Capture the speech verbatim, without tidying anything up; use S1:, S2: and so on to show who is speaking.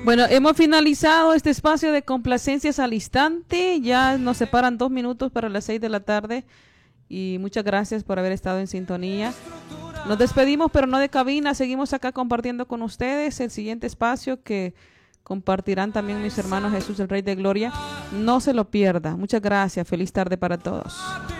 S1: Bueno, hemos finalizado este espacio de complacencias al instante. Ya nos separan dos minutos para las seis de la tarde. Y muchas gracias por haber estado en sintonía. Nos despedimos, pero no de cabina. Seguimos acá compartiendo con ustedes el siguiente espacio que compartirán también mis hermanos Jesús, el Rey de Gloria. No se lo pierda. Muchas gracias. Feliz tarde para todos.